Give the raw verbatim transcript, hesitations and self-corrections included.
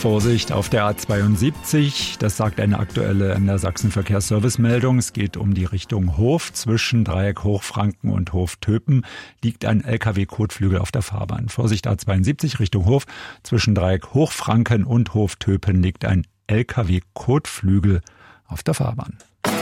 Vorsicht auf der A zweiundsiebzig, das sagt eine aktuelle N D R Sachsen-Verkehrsservice-Meldung. Es geht um die Richtung Hof. Zwischen Dreieck Hochfranken und Hof Töpen liegt ein L K W-Kotflügel auf der Fahrbahn. Vorsicht A zweiundsiebzig Richtung Hof. Zwischen Dreieck Hochfranken und Hof Töpen liegt ein L K W-Kotflügel auf der Fahrbahn.